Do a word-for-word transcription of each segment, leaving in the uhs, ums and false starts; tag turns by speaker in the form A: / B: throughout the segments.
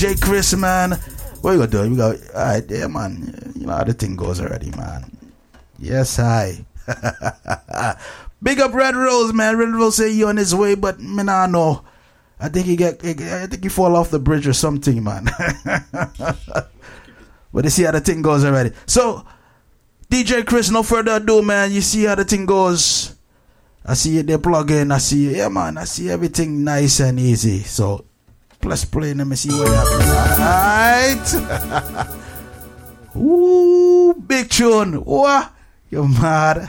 A: J Chris, man. What you gonna do? We go, alright, yeah, man. You know how the thing goes already, man. Yes, hi. Big up Red Rose, man. Red Rose say he on his way, but me nah know. I think he get, I think he fall off the bridge or something, man. But you see how the thing goes already. So, D J Chris, no further ado, man. You see how the thing goes. I see you there plug in. I see you. Yeah, man. I see everything nice and easy. So, let's play. Let me see what happens. Alright. Ooh, big tune. What? You're mad.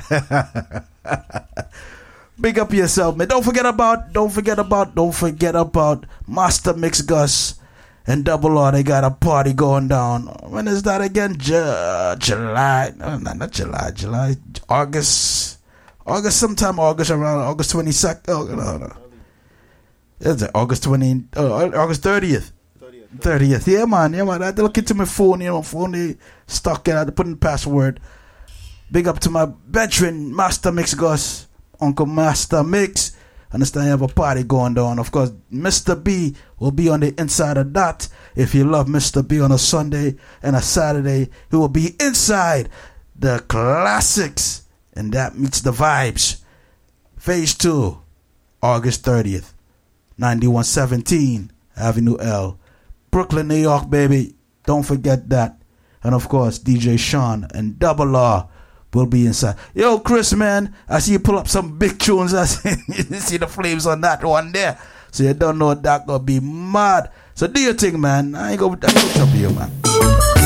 A: Big up yourself, man. Don't forget about, don't forget about, don't forget about Master Mix Gus and Double R. They got a party going down. When is that again? Ju- July. No, not, not July. July. August. August, sometime August, around August twenty-second. Oh, no, no. Is it August twentieth? Oh, August thirtieth. thirtieth. Yeah, man. Yeah, man. I had to look into my phone. You know, my phone they stuck in. I had to put in the password. Big up to my veteran, Master Mix Gus, Uncle Master Mix. Understand you have a party going down. Of course, Mister B will be on the inside of that. If you love Mister B on a Sunday and a Saturday, he will be inside the classics. And that meets the vibes. Phase two, August thirtieth, ninety-one seventeen Avenue L, Brooklyn, New York, baby. Don't forget that. And of course, D J Sean and Double R will be inside. Yo, Chris, man, I see you pull up some big tunes. I see, you see the flames on that one there. So you don't know that gonna be mad. So do your thing, man. I ain't gonna, I ain't gonna trouble you, man.